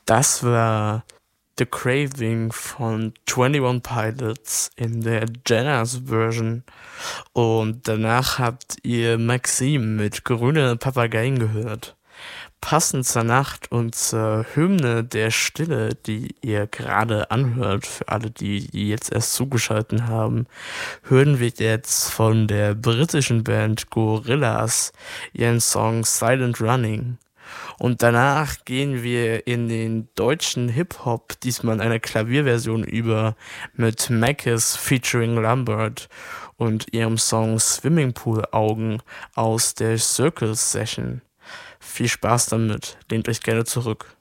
Das war The Craving von 21 Pilots in der Jenners Version. Und danach habt ihr Maxime mit Grüne Papageien gehört. Passend zur Nacht und zur Hymne der Stille, die ihr gerade anhört, für alle, die jetzt erst zugeschaltet haben, hören wir jetzt von der britischen Band Gorillaz ihren Song Silent Running. Und danach gehen wir in den deutschen Hip-Hop, diesmal in einer Klavierversion über, mit Mackes featuring Lambert und ihrem Song Swimmingpool Augen aus der Circle Session. Viel Spaß damit, lehnt euch gerne zurück.